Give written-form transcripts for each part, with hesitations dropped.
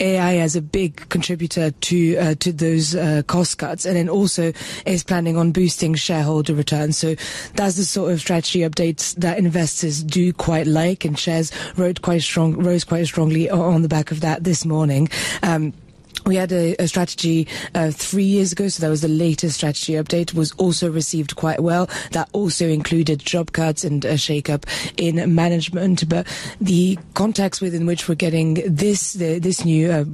AI as a big contributor to those cost cuts, and then also is planning on boosting shareholder returns. So that's the sort of strategy updates that investors do quite like, and shares rose quite strongly on the back of that this morning. We had a strategy 3 years ago, so that was the latest strategy update, was also received quite well. That also included job cuts and a shake-up in management. But the context within which we're getting this new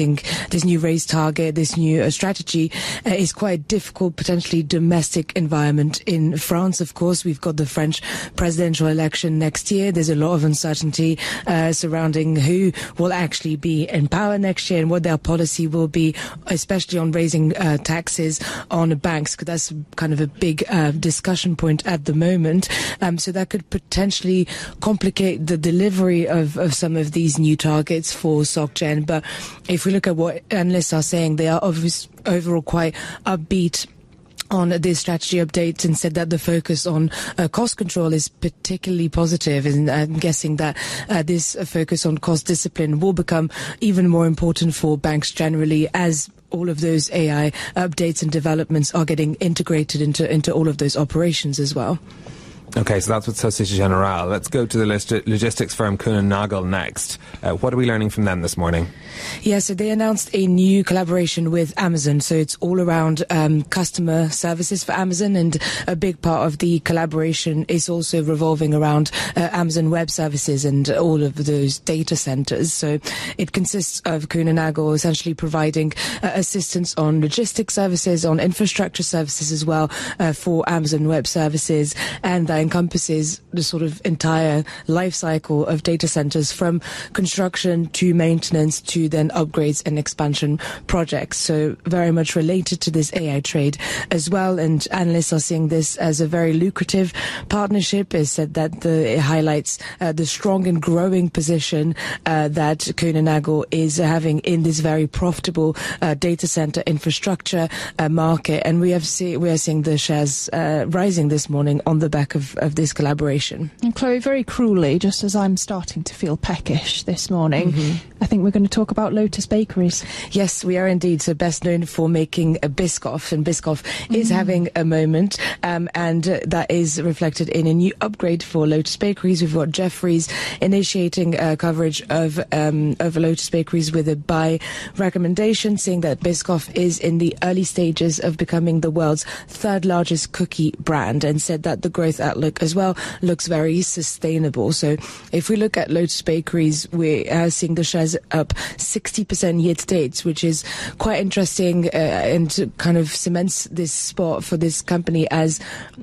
raise target, this new strategy is quite difficult, potentially domestic environment in France. Of course, we've got the French presidential election next year. There's a lot of uncertainty surrounding who will actually be in power next year and what their policy will be, especially on raising taxes on banks, because that's kind of a big discussion point at the moment. So that could potentially complicate the delivery of some of these new targets for SocGen. But if we look at what analysts are saying, they are overall quite upbeat on this strategy update, and said that the focus on cost control is particularly positive. And I'm guessing that this focus on cost discipline will become even more important for banks generally, as all of those AI updates and developments are getting integrated into all of those operations as well. Okay, so that's with Societe Generale. Let's go to the logistics firm Kuehne + Nagel next. What are we learning from them this morning? Yeah, so they announced a new collaboration with Amazon. So it's all around customer services for Amazon, and a big part of the collaboration is also revolving around Amazon Web Services and all of those data centers. So it consists of Kuehne + Nagel essentially providing assistance on logistics services, on infrastructure services as well for Amazon Web Services, and that encompasses the sort of entire life cycle of data centers, from construction to maintenance to then upgrades and expansion projects. So very much related to this AI trade as well. And analysts are seeing this as a very lucrative partnership. It said that it highlights the strong and growing position that Kuehne + Nagel is having in this very profitable data center infrastructure market. And we are seeing the shares rising this morning on the back of this collaboration. And Chloe, very cruelly, just as I'm starting to feel peckish this morning, I think we're going to talk about Lotus Bakeries. Yes, we are indeed. So best known for making a Biscoff, and Biscoff is having a moment, and that is reflected in a new upgrade for Lotus Bakeries. We've got Jefferies initiating coverage of Lotus Bakeries with a buy recommendation, saying that Biscoff is in the early stages of becoming the world's third largest cookie brand, and said that the growth outlook as well looks very sustainable. So if we look at Lotus Bakeries, we're seeing the shares up 60% year to date, which is quite interesting, and kind of cements this spot for this company as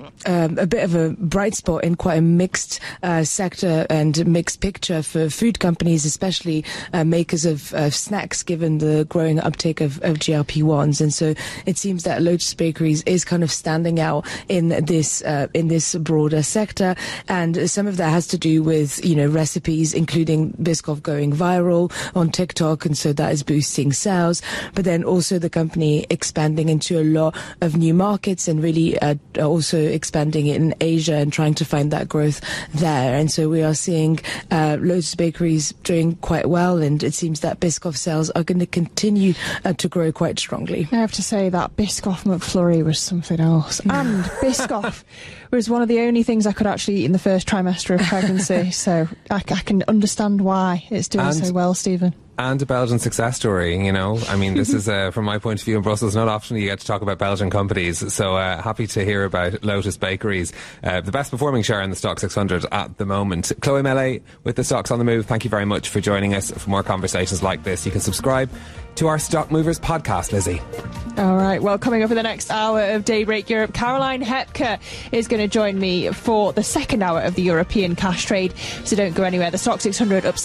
a bit of a bright spot in quite a mixed sector and mixed picture for food companies, especially makers of snacks, given the growing uptake of GLP-1s. And so it seems that Lotus Bakeries is kind of standing out in this broader sector, and some of that has to do with recipes, including Biscoff going viral on TikTok, and so that is boosting sales. But then also the company expanding into a lot of new markets, and really also expanding in Asia and trying to find that growth there. And so we are seeing Lotus Bakeries doing quite well, and it seems that Biscoff sales are going to continue to grow quite strongly. I have to say that Biscoff McFlurry was something else, and Biscoff was one of the only things I could actually eat in the first trimester of pregnancy, so I can understand why it's doing so well, Stephen. And a Belgian success story, I mean, this is, from my point of view in Brussels, not often you get to talk about Belgian companies. So happy to hear about Lotus Bakeries, the best performing share in the Stock 600 at the moment. Chloe Mellet with the Stocks on the Move, thank you very much for joining us. For more conversations like this, you can subscribe to our Stock Movers podcast, Lizzie. All right, well, coming up in the next hour of Daybreak Europe, Caroline Hepker is going to join me for the second hour of the European cash trade. So don't go anywhere. The Stock 600 up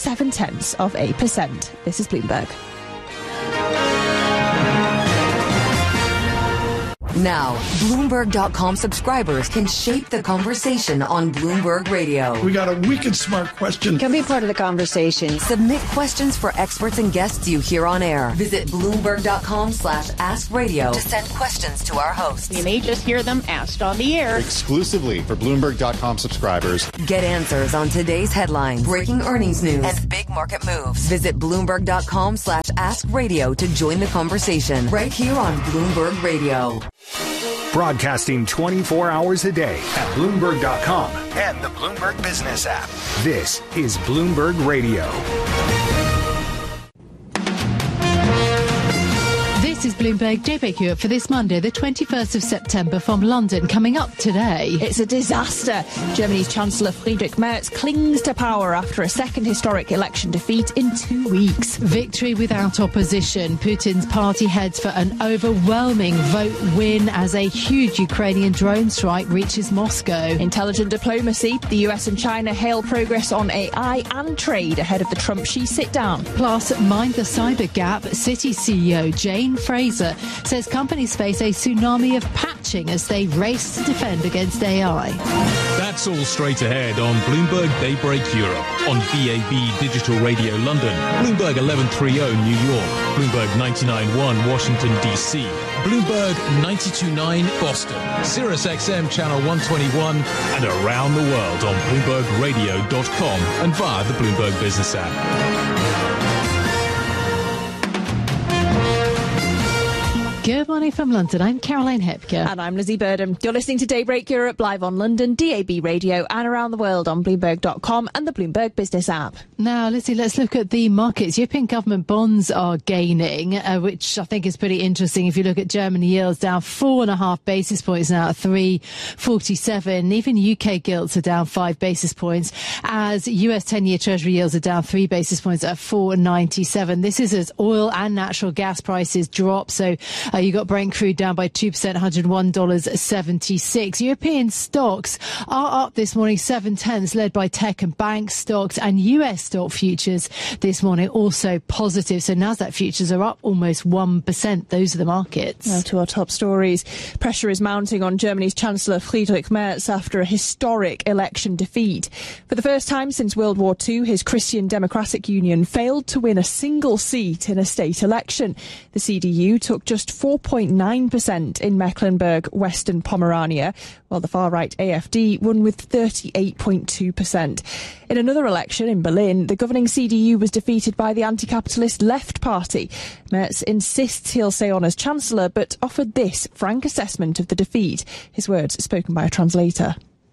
0.7%. This is Bloomberg. Now, Bloomberg.com subscribers can shape the conversation on Bloomberg Radio. We got a wicked smart question. Can be part of the conversation. Submit questions for experts and guests you hear on air. Visit Bloomberg.com/AskRadio to send questions to our hosts. You may just hear them asked on the air. Exclusively for Bloomberg.com subscribers. Get answers on today's headlines, breaking earnings news, and big market moves. Visit Bloomberg.com/AskRadio to join the conversation right here on Bloomberg Radio. Broadcasting 24 hours a day at Bloomberg.com and the Bloomberg Business app. This is Bloomberg Radio. This is Bloomberg Daybreak Europe for this Monday, the 21st of September from London. Coming up today. It's a disaster. Germany's Chancellor Friedrich Merz clings to power after a second historic election defeat in 2 weeks. Victory without opposition. Putin's party heads for an overwhelming vote win as a huge Ukrainian drone strike reaches Moscow. Intelligent diplomacy. The US and China hail progress on AI and trade ahead of the Trump-Xi sit-down. Plus, mind the cyber gap. Citi CEO Jane Fraser says companies face a tsunami of patching as they race to defend against AI. That's all straight ahead on Bloomberg Daybreak Europe, on DAB Digital Radio London, Bloomberg 1130 New York, Bloomberg 99.1 Washington DC, Bloomberg 92.9 Boston, Sirius XM Channel 121, and around the world on BloombergRadio.com and via the Bloomberg Business app. Good morning from London. I'm Caroline Hepker. And I'm Lizzie Burdham. You're listening to Daybreak Europe live on London, DAB Radio, and around the world on Bloomberg.com and the Bloomberg Business app. Now, Lizzie, let's look at the markets. European government bonds are gaining, which I think is pretty interesting. If you look at Germany yields down 4.5 basis points now at 3.47. Even UK gilts are down 5 basis points, as US 10-year Treasury yields are down 3 basis points at 4.97. This is as oil and natural gas prices drop. So you got Brent crude down by 2%, $101.76. European stocks are up this morning 7/10, led by tech and bank stocks, and US stock futures this morning also positive. So Nasdaq futures are up almost 1%. Those are the markets. Now to our top stories. Pressure is mounting on Germany's Chancellor Friedrich Merz after a historic election defeat. For the first time since World War II, his Christian Democratic Union failed to win a single seat in a state election. The CDU took just 4.9% in Mecklenburg-Western Pomerania, while the far-right AfD won with 38.2%. In another election in Berlin, the governing CDU was defeated by the anti-capitalist Left Party. Merz insists he'll stay on as Chancellor, but offered this frank assessment of the defeat. His words spoken by a translator.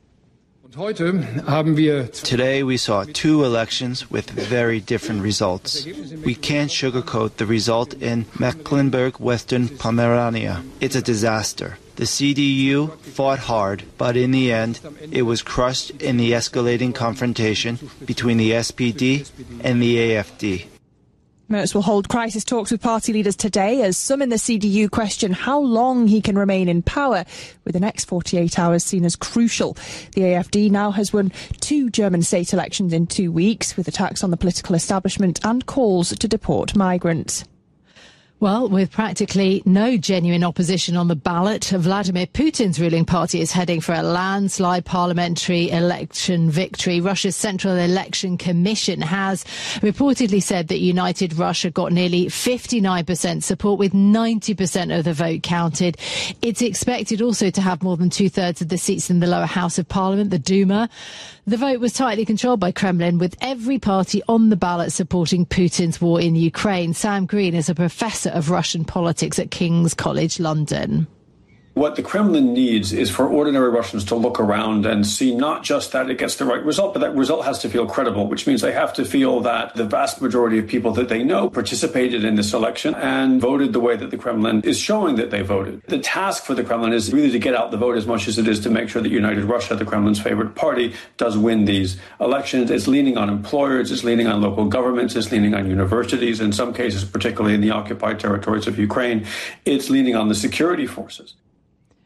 Today we saw two elections with very different results. We can't sugarcoat the result in Mecklenburg-Western Pomerania. It's a disaster. The CDU fought hard, but in the end, it was crushed in the escalating confrontation between the SPD and the AfD. Merz will hold crisis talks with party leaders today as some in the CDU question how long he can remain in power, with the next 48 hours seen as crucial. The AfD now has won 2 German state elections in 2 weeks, with attacks on the political establishment and calls to deport migrants. Well, with practically no genuine opposition on the ballot, Vladimir Putin's ruling party is heading for a landslide parliamentary election victory. Russia's Central Election Commission has reportedly said that United Russia got nearly 59% support, with 90% of the vote counted. It's expected also to have more than 2/3 of the seats in the lower house of parliament, the Duma. The vote was tightly controlled by Kremlin, with every party on the ballot supporting Putin's war in Ukraine. Sam Green is a professor of Russian politics at King's College London. What the Kremlin needs is for ordinary Russians to look around and see not just that it gets the right result, but that result has to feel credible, which means they have to feel that the vast majority of people that they know participated in this election and voted the way that the Kremlin is showing that they voted. The task for the Kremlin is really to get out the vote as much as it is to make sure that United Russia, the Kremlin's favorite party, does win these elections. It's leaning on employers, it's leaning on local governments, it's leaning on universities, in some cases, particularly in the occupied territories of Ukraine. It's leaning on the security forces.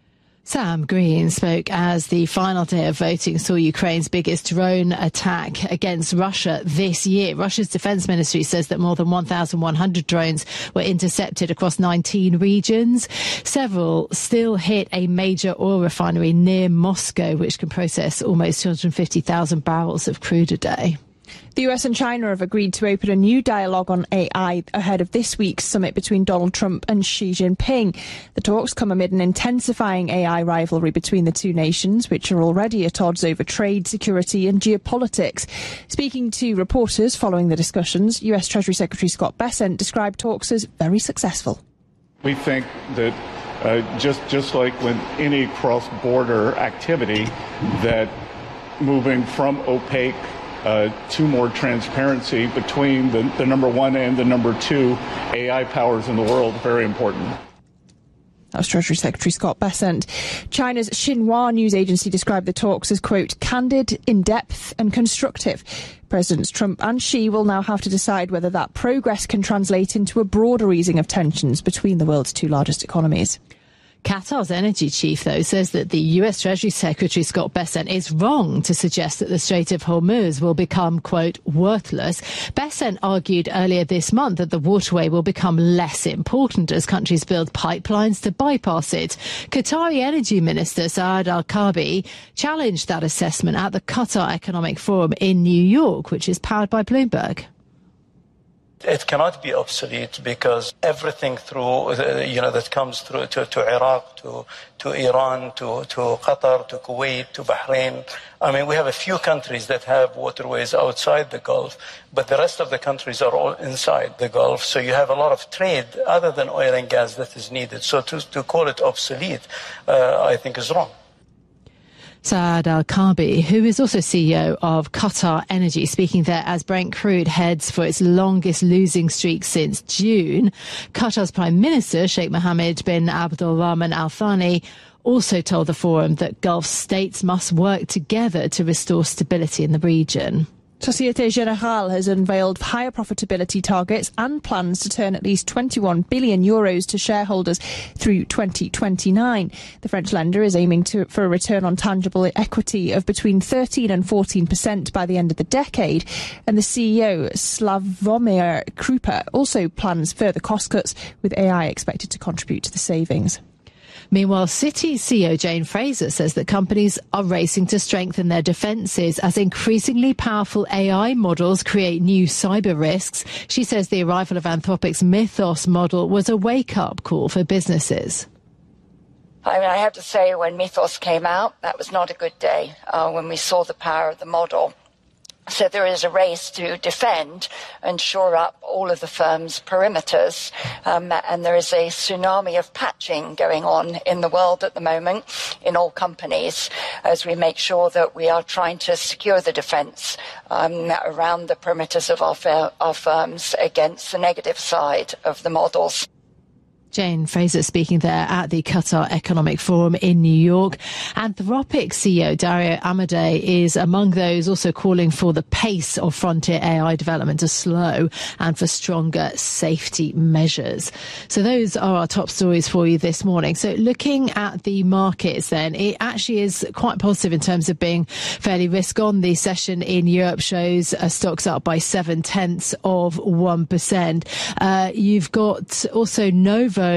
Sam Green spoke as the final day of voting saw Ukraine's biggest drone attack against Russia this year. Russia's defense ministry says that more than 1,100 drones were intercepted across 19 regions. Several still hit a major oil refinery near Moscow, which can process almost 250,000 barrels of crude a day. The US and China have agreed to open a new dialogue on AI ahead of this week's summit between Donald Trump and Xi Jinping. The talks come amid an intensifying AI rivalry between the two nations, which are already at odds over trade, security and geopolitics. Speaking to reporters following the discussions, US Treasury Secretary Scott Bessent described talks as very successful. We think that just like with any cross-border activity, that moving from opaque to more transparency between the number one and the number two AI powers in the world, very important. That was Treasury Secretary Scott Bessent. China's Xinhua news agency described the talks as, quote, candid, in-depth and constructive. Presidents Trump and Xi will now have to decide whether that progress can translate into a broader easing of tensions between the world's two largest economies. Qatar's energy chief, though, says that the US Treasury Secretary Scott Bessent is wrong to suggest that the Strait of Hormuz will become, quote, worthless. Bessent argued earlier this month that the waterway will become less important as countries build pipelines to bypass it. Qatari Energy Minister Saad Al-Kaabi challenged that assessment at the Qatar Economic Forum in New York, which is powered by Bloomberg. It cannot be obsolete because everything through, that comes through to Iraq, to Iran, to Qatar, to Kuwait, to Bahrain. I mean, we have a few countries that have waterways outside the Gulf, but the rest of the countries are all inside the Gulf. So you have a lot of trade other than oil and gas that is needed. So to call it obsolete, I think is wrong. Saad Al-Kaabi, who is also CEO of Qatar Energy, speaking there as Brent crude heads for its longest losing streak since June. Qatar's Prime Minister, Sheikh Mohammed bin Abdulrahman Al Thani, also told the forum that Gulf states must work together to restore stability in the region. Societe Generale has unveiled higher profitability targets and plans to turn at least 21 billion euros to shareholders through 2029. The French lender is aiming for a return on tangible equity of between 13 and 14% by the end of the decade. And the CEO, Slavomir Krupa, also plans further cost cuts, with AI expected to contribute to the savings. Meanwhile, Citi CEO Jane Fraser says that companies are racing to strengthen their defences as increasingly powerful AI models create new cyber risks. She says the arrival of Anthropic's Mythos model was a wake-up call for businesses. I mean, I have to say, when Mythos came out, that was not a good day when we saw the power of the model. So there is a race to defend and shore up all of the firm's perimeters. And there is a tsunami of patching going on in the world at the moment in all companies as we make sure that we are trying to secure the defence around the perimeters of our firms against the negative side of the models. Jane Fraser speaking there at the Qatar Economic Forum in New York. Anthropic CEO Dario Amodei is among those also calling for the pace of frontier AI development to slow and for stronger safety measures. So those are our top stories for you this morning. So looking at the markets then, it actually is quite positive in terms of being fairly risk on. The session in Europe shows stocks up by 0.7%. You've got also Novo's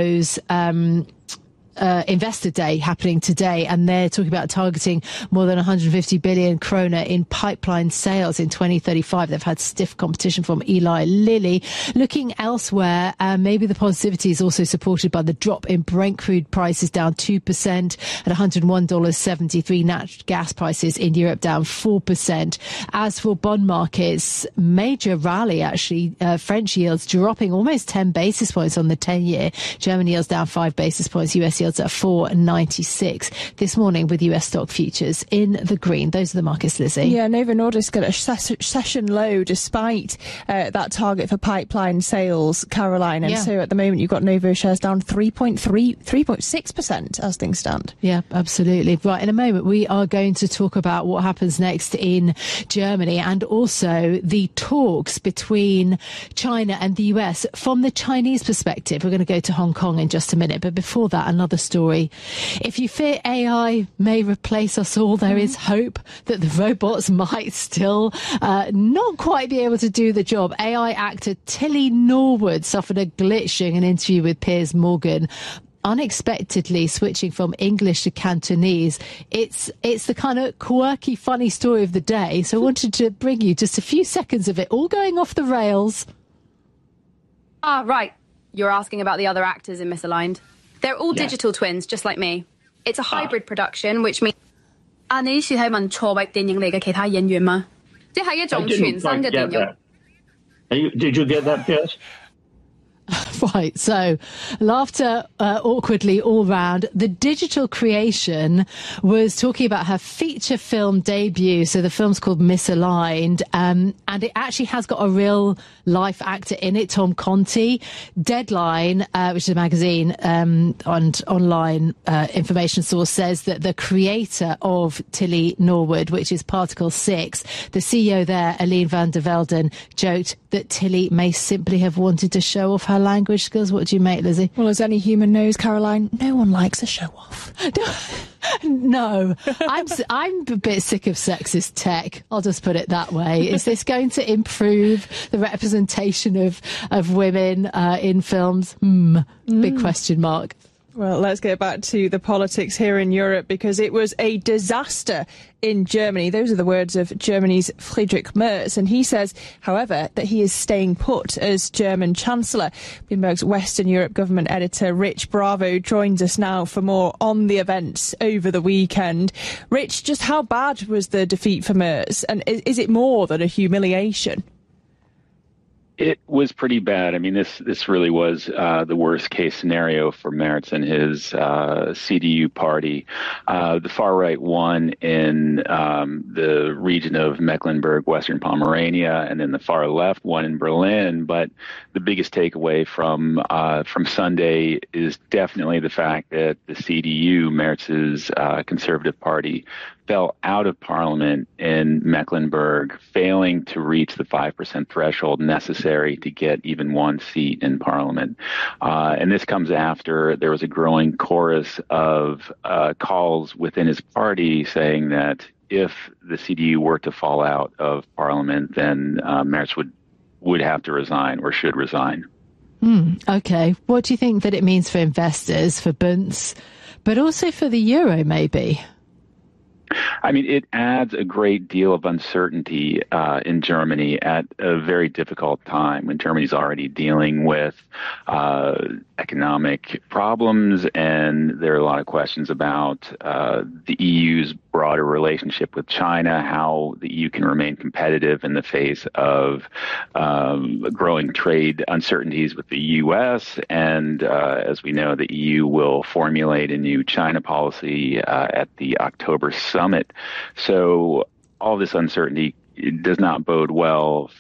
Investor Day happening today, and they're talking about targeting more than 150 billion kroner in pipeline sales in 2035. They've had stiff competition from Eli Lilly. Looking elsewhere, maybe the positivity is also supported by the drop in Brent crude prices, down 2% at $101.73. Natural gas prices in Europe down 4%. As for bond markets, major rally actually. French yields dropping almost 10 basis points on the 10-year. German yields down 5 basis points. US yields at 4.96 this morning, with US stock futures in the green. Those are the markets, Lizzie. Yeah, Novo Nordisk got a session low despite that target for pipeline sales, Caroline. And so at the moment you've got Novo shares down 3.6% as things stand. Yeah, absolutely. Right, in a moment we are going to talk about what happens next in Germany and also the talks between China and the US from the Chinese perspective. We're going to go to Hong Kong in just a minute, but before that, another story. If you fear AI may replace us all, there is hope that the robots might still not quite be able to do the job. AI actor Tilly Norwood suffered a glitch during an interview with Piers Morgan, unexpectedly switching from English to Cantonese. It's the kind of quirky, funny story of the day. So I wanted to bring you just a few seconds of it all going off the rails. Ah, right. You're asking about the other actors in Misaligned. They're all digital twins, just like me. It's a hybrid production, which means... 你以前係問錯位電影嚟嘅其他演員嗎？即係一種全新嘅電影。 Did you get that, Piers? Right, so laughter awkwardly all round. The digital creation was talking about her feature film debut. So the film's called Misaligned, and it actually has got a real life actor in it, Tom Conti. Deadline, which is a magazine and online information source, says that the creator of Tilly Norwood, which is Particle 6, the CEO there, Aline van der Velden, joked that Tilly may simply have wanted to show off her language skills. What do you make, Lizzie? Well, as any human knows, Caroline, no one likes a show-off. No, I'm a bit sick of sexist tech. I'll just put it that way. Is this going to improve the representation of women in films? Big question mark. Well, let's get back to the politics here in Europe, because it was a disaster in Germany. Those are the words of Germany's Friedrich Merz. And he says, however, that he is staying put as German Chancellor. Bloomberg's Western Europe government editor Rich Bravo joins us now for more on the events over the weekend. Rich, just how bad was the defeat for Merz? And is it more than a humiliation? It was pretty bad. I mean, this really was the worst case scenario for Merz and his CDU party. The far right won in the region of Mecklenburg, Western Pomerania, and then the far left won in Berlin. But the biggest takeaway from Sunday is definitely the fact that the CDU, Merz's conservative party, fell out of parliament in Mecklenburg, failing to reach the 5% threshold necessary to get even one seat in parliament. And this comes after there was a growing chorus of calls within his party saying that if the CDU were to fall out of parliament, then Merz would have to resign or should resign. Okay. What do you think that it means for investors, for Bunds, but also for the euro, maybe? I mean, it adds a great deal of uncertainty in Germany at a very difficult time when Germany's already dealing with economic problems, and there are a lot of questions about the EU's broader relationship with China, how the EU can remain competitive in the face of growing trade uncertainties with the US. And as we know, the EU will formulate a new China policy at the October summit. So all this uncertainty does not bode well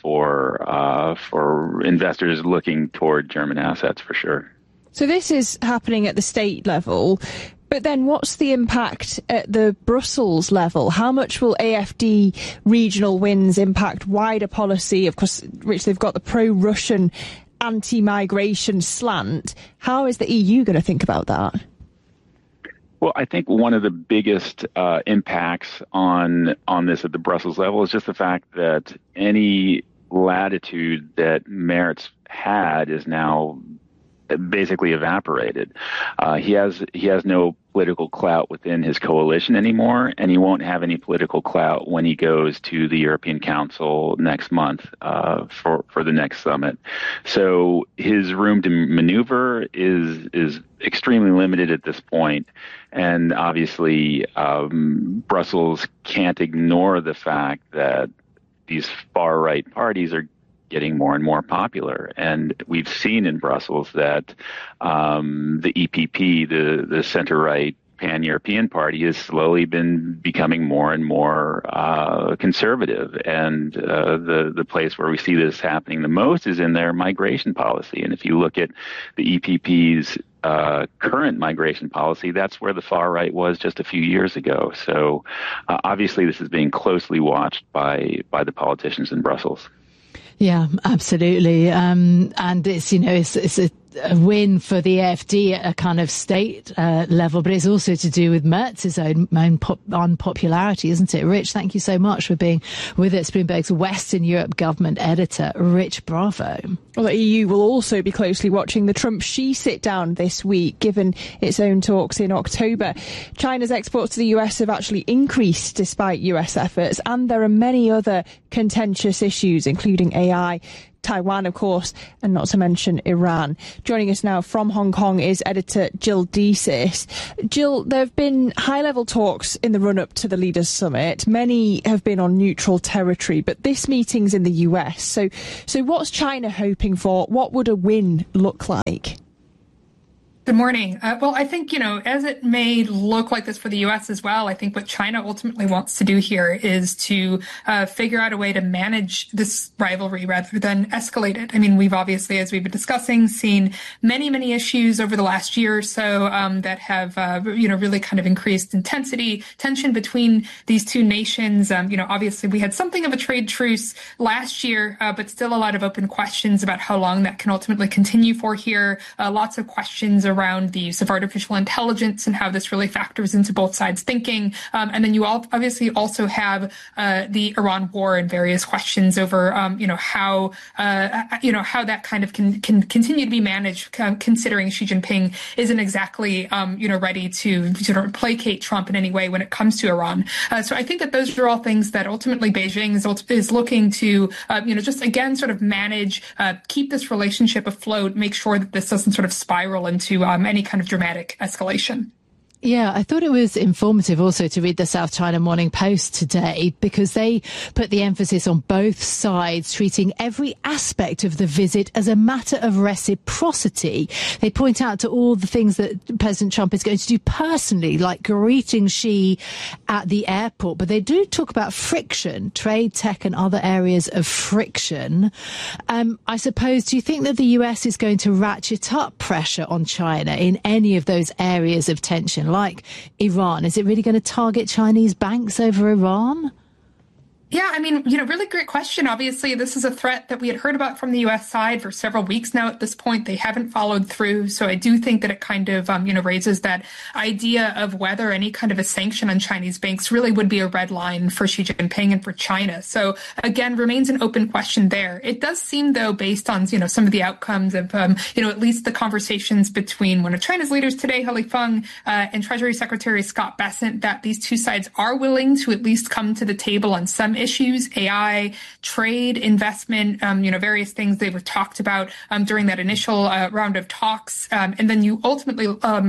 for investors looking toward German assets, for sure. So this is happening at the state level. But then what's the impact at the Brussels level? How much will AfD regional wins impact wider policy? Of course, Rich, they've got the pro-Russian anti-migration slant. How is the EU going to think about that? Well, I think one of the biggest impacts on this at the Brussels level is just the fact that any latitude that Merz had is now basically evaporated. He has no political clout within his coalition anymore, and he won't have any political clout when he goes to the European Council next month for the next summit. So his room to maneuver is extremely limited at this point, and obviously Brussels can't ignore the fact that these far right parties are getting more and more popular. And we've seen in Brussels that the EPP, the center-right pan-European party, has slowly been becoming more and more conservative. And the place where we see this happening the most is in their migration policy. And if you look at the EPP's current migration policy, that's where the far right was just a few years ago. So obviously this is being closely watched by the politicians in Brussels. Yeah, absolutely. And it's, it's a a win for the AfD at a kind of state level, but it's also to do with Merz's own unpopularity, isn't it? Rich, thank you so much for being with us. Bloomberg's Western Europe government editor, Rich Bravo. Well, the EU will also be closely watching the Trump-Xi sit-down this week, given its own talks in October. China's exports to the US have actually increased despite US efforts, and there are many other contentious issues, including AI, Taiwan, of course, and not to mention Iran. Joining us now from Hong Kong is editor Jill Deesis. Jill, there have been high-level talks in the run-up to the Leaders' Summit. Many have been on neutral territory, but this meeting's in the US. So what's China hoping for? What would a win look like? Good morning. Well, I think, as it may look like this for the U.S. as well, I think what China ultimately wants to do here is to figure out a way to manage this rivalry rather than escalate it. I mean, we've obviously, as we've been discussing, seen many, many issues over the last year or so that have, really kind of increased intensity, tension between these two nations. Obviously, we had something of a trade truce last year, but still a lot of open questions about how long that can ultimately continue for here. Lots of questions around the use of artificial intelligence and how this really factors into both sides' thinking. And then you obviously also have the Iran war and various questions over, how that kind of can continue to be managed, considering Xi Jinping isn't exactly, ready to sort of placate Trump in any way when it comes to Iran. So I think that those are all things that ultimately Beijing is looking to, just again, sort of manage, keep this relationship afloat, make sure that this doesn't sort of spiral into any kind of dramatic escalation. Yeah, I thought it was informative also to read the South China Morning Post today, because they put the emphasis on both sides treating every aspect of the visit as a matter of reciprocity. They point out to all the things that President Trump is going to do personally, like greeting Xi at the airport. But they do talk about friction, trade, tech and other areas of friction. I suppose, do you think that the US is going to ratchet up pressure on China in any of those areas of tension? Like Iran, is it really going to target Chinese banks over Iran? Yeah, I mean, really great question. Obviously, this is a threat that we had heard about from the U.S. side for several weeks now at this point. They haven't followed through. So I do think that it kind of, raises that idea of whether any kind of a sanction on Chinese banks really would be a red line for Xi Jinping and for China. So again, remains an open question there. It does seem, though, based on, some of the outcomes of, at least the conversations between one of China's leaders today, He Lifeng, and Treasury Secretary Scott Bessent, that these two sides are willing to at least come to the table on some issues, AI, trade, investment, various things they were talked about during that initial round of talks. And then you ultimately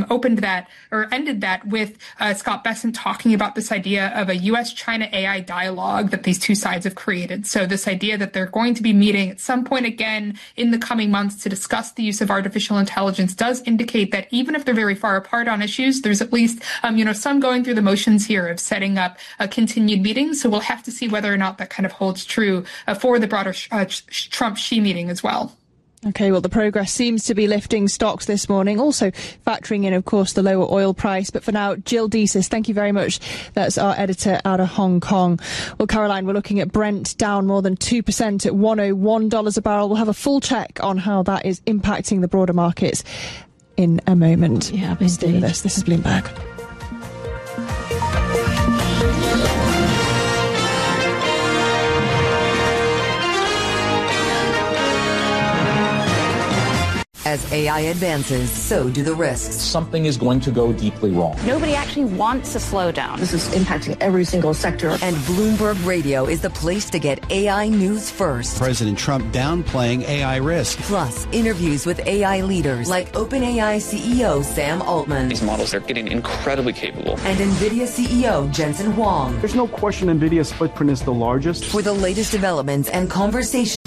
ended that with Scott Bessent talking about this idea of a U.S.-China AI dialogue that these two sides have created. So this idea that they're going to be meeting at some point again in the coming months to discuss the use of artificial intelligence does indicate that even if they're very far apart on issues, there's at least, some going through the motions here of setting up a continued meeting. So we'll have to see whether or not that kind of holds true for the broader Trump-Xi meeting as well. Okay, well, the progress seems to be lifting stocks this morning, also factoring in, of course, the lower oil price. But for now, Jill Deesis, thank you very much. That's our editor out of Hong Kong. Well, Caroline, we're looking at Brent down more than 2% at $101 a barrel. We'll have a full check on how that is impacting the broader markets in a moment. Yeah, stay with us. This is Bloomberg. As AI advances, so do the risks. Something is going to go deeply wrong. Nobody actually wants a slowdown. This is impacting every single sector. And Bloomberg Radio is the place to get AI news first. President Trump downplaying AI risk. Plus, interviews with AI leaders like OpenAI CEO Sam Altman. These models are getting incredibly capable. And NVIDIA CEO Jensen Huang. There's no question NVIDIA's footprint is the largest. For the latest developments and conversations